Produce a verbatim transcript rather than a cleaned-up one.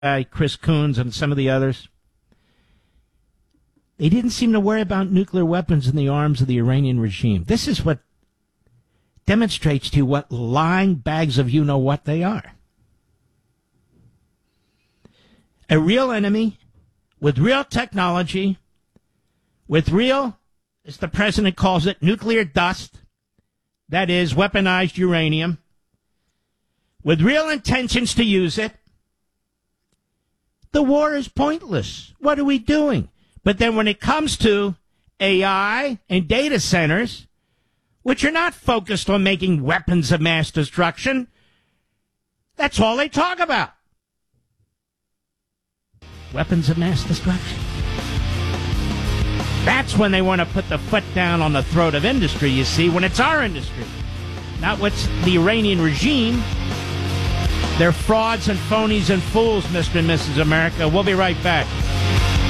guy, Chris Coons, and some of the others. They didn't seem to worry about nuclear weapons in the arms of the Iranian regime. This is what demonstrates to you what lying bags of you-know-what they are. A real enemy with real technology, with real, as the president calls it, nuclear dust, that is, weaponized uranium, with real intentions to use it. The war is pointless. What are we doing? But then when it comes to A I and data centers, which are not focused on making weapons of mass destruction, that's all they talk about. Weapons of mass destruction. That's when they want to put the foot down on the throat of industry, you see, when it's our industry. Not what's the Iranian regime. They're frauds and phonies and fools, Mister and Missus America. We'll be right back.